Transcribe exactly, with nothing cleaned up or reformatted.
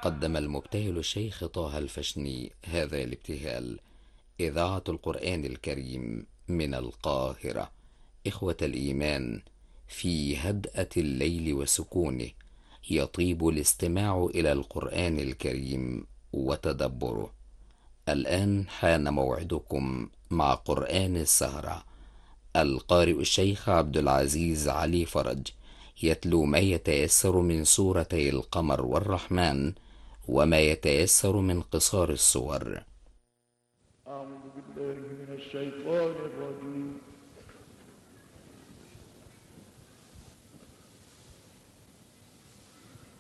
قدم المبتهل الشيخ طه الفشني هذا الابتهال. إذاعة القرآن الكريم من القاهرة. إخوة الإيمان، في هدأة الليل وسكونه يطيب الاستماع إلى القرآن الكريم وتدبره. الآن حان موعدكم مع قرآن السهرة. القارئ الشيخ عبد العزيز علي فرج يتلو ما يتيسر من سورتي القمر والرحمن، وما يتيسر من قصار السور. أعوذ بالله من الشيطان الرجيم.